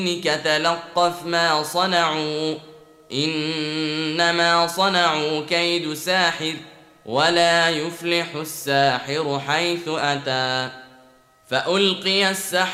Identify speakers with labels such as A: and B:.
A: تلقف ما صنعوا إنما صنعوا كيد ساحر ولا يفلح الساحر حيث أتى. فألقي السحرة